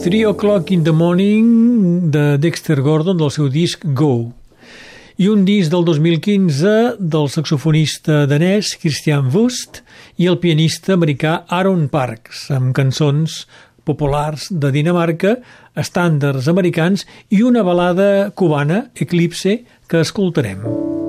3 O'Clock in the Morning de Dexter Gordon del seu disc Go, i un disc del 2015 del saxofonista danès Christian Wust i el pianista americà Aaron Parks, amb cançons populars de Dinamarca, estàndards americans i una balada cubana, Eclipse, que escoltarem.